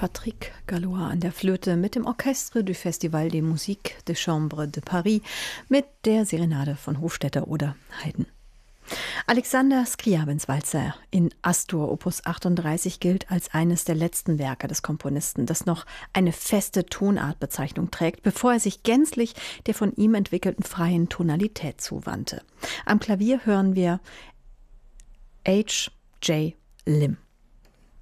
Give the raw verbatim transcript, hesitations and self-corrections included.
Patrick Gallois an der Flöte mit dem Orchestre du Festival des Musiques de Chambre de Paris mit der Serenade von Hofstetter oder Haydn. Alexander Scriabins Walzer in Astur Opus achtunddreißig gilt als eines der letzten Werke des Komponisten, das noch eine feste Tonartbezeichnung trägt, bevor er sich gänzlich der von ihm entwickelten freien Tonalität zuwandte. Am Klavier hören wir H J Lim.